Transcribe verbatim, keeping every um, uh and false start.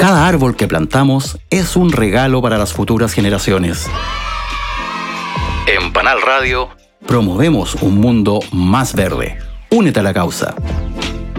Cada árbol que plantamos es un regalo para las futuras generaciones. En Panal Radio promovemos un mundo más verde. Únete a la causa.